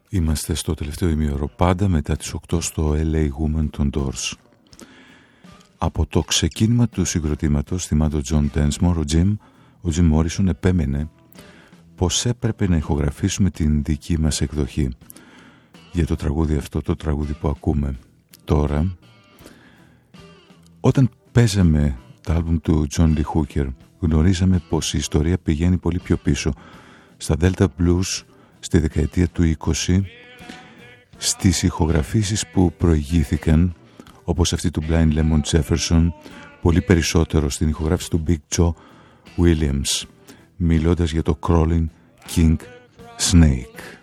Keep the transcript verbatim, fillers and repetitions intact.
Είμαστε στο τελευταίο ημίωρο πάντα μετά τις οκτώ στο ελ έι Woman των Doors. Από το ξεκίνημα του συγκροτήματος, θυμάται ο John Densmore, ο Jim, ο Jim Morrison επέμενε πως έπρεπε να ηχογραφήσουμε την δική μας εκδοχή για το τραγούδι αυτό, το τραγούδι που ακούμε τώρα. Όταν παίζαμε το άλμπουμ του John Lee Hooker, γνωρίζαμε πως η ιστορία πηγαίνει πολύ πιο πίσω, στα Delta Blues, στη δεκαετία του είκοσι, στις ηχογραφήσεις που προηγήθηκαν, όπως αυτή του Blind Lemon Jefferson, πολύ περισσότερο στην ηχογράφηση του Big Joe Williams, μιλώντας για το Crawling King Snake.